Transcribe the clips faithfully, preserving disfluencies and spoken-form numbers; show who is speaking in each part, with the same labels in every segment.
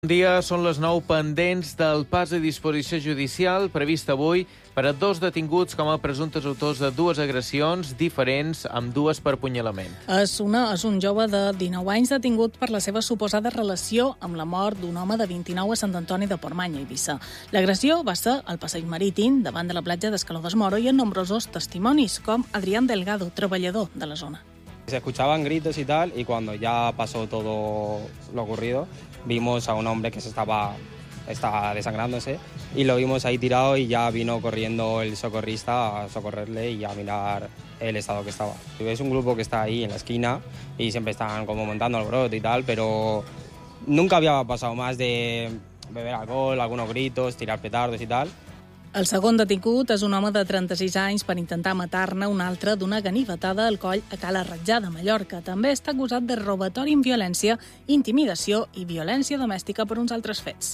Speaker 1: Bon dia, són les nou, pendents del pas a disposició judicial previst avui per a dos detinguts com a presumptes autors de dues agressions diferents, amb dues per apunyalament.
Speaker 2: És, una, és un jove de dinou anys detingut per la seva suposada relació amb la mort d'un home de vint-i-nou a Sant Antoni de Portmany, a Eivissa. L'agressió va ser al passeig marítim, davant de la platja d'Escaló d'Esmoro, i en nombrosos testimonis, com Adrián Delgado, treballador de la zona.
Speaker 3: Se escuchaban gritos y tal, y cuando ya pasó todo lo ocurrido, vimos a un hombre que se estaba, estaba desangrándose y lo vimos ahí tirado y ya vino corriendo el socorrista a socorrerle y a mirar el estado que estaba. Es un grupo que está ahí en la esquina y siempre están como montando alboroto y tal, pero nunca había pasado más de beber alcohol, algunos gritos, tirar petardos y tal.
Speaker 2: El segon detingut és un home de trenta-sis anys per intentar matar-ne un altre d'una ganivetada al coll a Cala Ratjà de Mallorca. També està acusat de robatori amb violència, intimidació i violència domèstica per uns altres fets.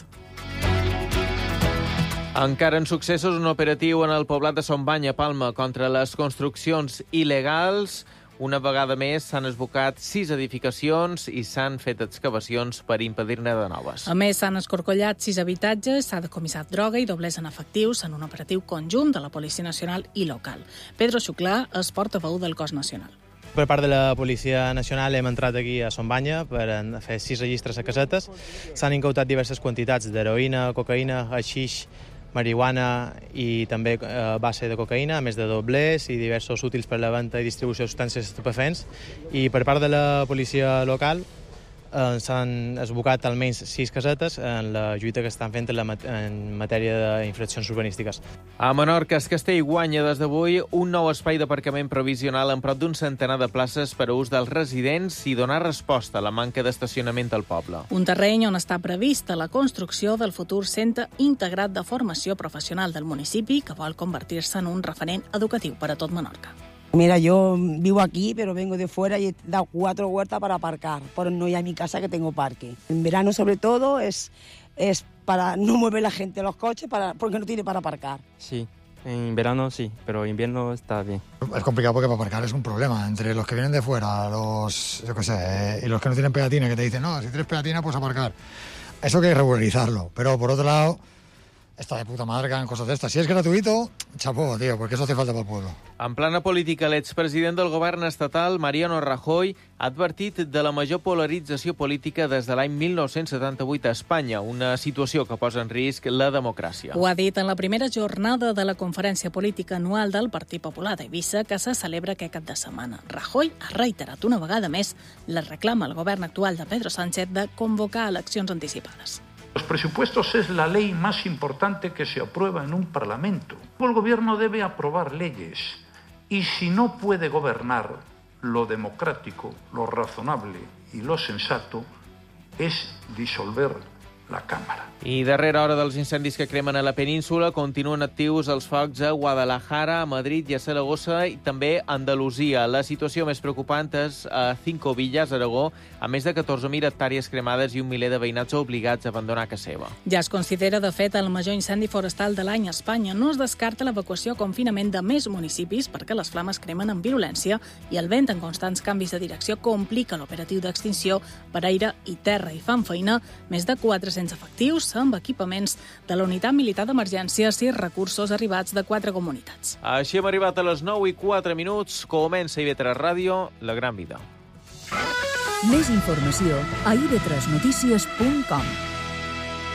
Speaker 1: Encara en successos, un operatiu en el poblat de Son Bany, a Palma, contra les construccions il·legals. Una vegada més s'han esbocat sis edificacions i s'han fet excavacions per impedir-ne de noves.
Speaker 2: A més, s'han escorcollat sis habitatges, s'ha decomissat droga i doblers en efectius en un operatiu conjunt de la Policia Nacional i local. Pedro Xuclà és portaveu del cos nacional.
Speaker 4: Per part de la Policia Nacional hem entrat aquí a Son Banya per fer sis registres a casetes. S'han incautat diverses quantitats d'heroïna, cocaïna, haixix, marihuana i també eh, base de cocaïna, a més de doblers i diversos útils per la venda i distribució de substàncies estupefents. I per part de la policia local eh, s'han esbocat almenys sis casetes en la lluita que estan fent en, la mat en matèria d'infraccions urbanístiques.
Speaker 1: A Menorca, es Castell guanya des d'avui un nou espai d'aparcament provisional amb prop d'un centenar de places per a ús dels residents i donar resposta a la manca d'estacionament al poble.
Speaker 2: Un terreny on està prevista la construcció del futur Centre Integrat de Formació Professional del municipi, que vol convertir-se en un referent educatiu per a tot Menorca.
Speaker 5: Mira, yo vivo aquí, pero vengo de fuera y he dado cuatro huertas para aparcar, pero no hay a mi casa que tengo parque. En verano, sobre todo, es, es para no mover la gente los coches para, porque no tiene para aparcar.
Speaker 6: Sí, en verano sí, pero en invierno está bien.
Speaker 7: Es complicado porque para aparcar es un problema. Entre los que vienen de fuera, los, yo qué sé, eh, y los que no tienen pegatina, que te dicen, no, si tienes pegatina puedes aparcar. Eso hay que regularizarlo, pero por otro lado, está de puta madre que hagan cosas de estas. Si es gratuito, chapó, tío, porque eso hace falta para el pueblo.
Speaker 1: En plana política, l'expresident del govern estatal, Mariano Rajoy, ha advertit de la major polarització política des de l'any mil nou-cents setanta-vuit a Espanya, una situació que posa en risc la democràcia.
Speaker 2: Ho ha dit en la primera jornada de la Conferència Política Anual del Partit Popular d'Eivissa, que se celebra aquest cap de setmana. Rajoy ha reiterat una vegada més la reclama al govern actual de Pedro Sánchez de convocar eleccions anticipades.
Speaker 8: Los presupuestos es la ley más importante que se aprueba en un parlamento. El gobierno debe aprobar leyes y si no puede gobernar, lo democrático, lo razonable y lo sensato es disolver la Càmera.
Speaker 1: I darrere hora dels incendis que cremen a la península, continuen actius els focs a Guadalajara, a Madrid i a Saragossa i també a Andalusia. La situació més preocupant és a Cinco Villas, Aragó, a més de catorze mil hectàrees cremades i un miler de veïnats obligats a abandonar casa seva.
Speaker 2: Ja es considera, de fet, el major incendi forestal de l'any a Espanya. No es descarta l'evacuació o confinament de més municipis perquè les flames cremen amb virulència i el vent en constants canvis de direcció complica l'operatiu d'extinció per aire i terra i fan feina més de quatre-cents efectius amb equipaments de la Unitat Militar d'Emergències i recursos arribats de quatre comunitats.
Speaker 1: Així hem arribat a les nou i quatre minuts. Comença I V tres Ràdio, la gran vida.
Speaker 9: Més informació a i ve tres notícies punt com.